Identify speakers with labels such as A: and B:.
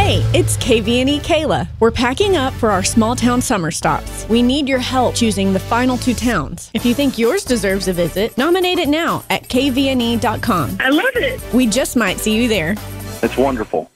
A: Hey, it's KVNE Kayla. We're packing up for our small town summer stops. We need your help choosing the final 2 towns. If you think yours deserves a visit, nominate it now at kvne.com.
B: I love it.
A: We just might see you there.
C: It's wonderful.